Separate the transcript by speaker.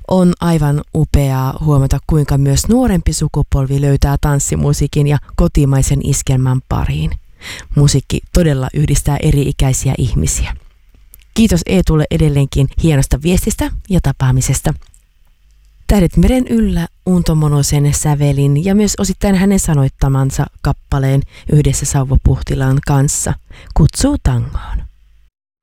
Speaker 1: On aivan upeaa huomata, kuinka myös nuorempi sukupolvi löytää tanssimusiikin ja kotimaisen iskelmän pariin. Musiikki todella yhdistää eri-ikäisiä ihmisiä. Kiitos Eetulle edelleenkin hienosta viestistä ja tapaamisesta. Tähdet meren yllä Unto Monosen sävelin ja myös osittain hänen sanoittamansa kappaleen yhdessä Sauvo Puhtilan kanssa kutsuu tangoon.